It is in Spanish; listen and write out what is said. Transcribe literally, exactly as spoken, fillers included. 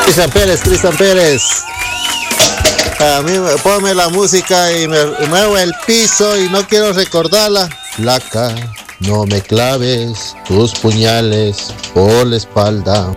Cristian Pérez, Cristian Pérez. A mí me ponme la música y me muevo el piso y no quiero recordarla. Flaca, no me claves tus puñales por la espalda.